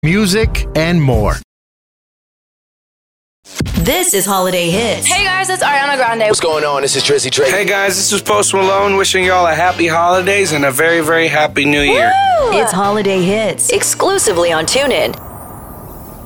music, and more. This is Holiday Hits. Hey guys, it's Ariana Grande. What's going on? This is Drizzy Drake. Hey guys, this is Post Malone wishing y'all a happy holidays and a very, very happy new year. It's Holiday Hits, exclusively on TuneIn.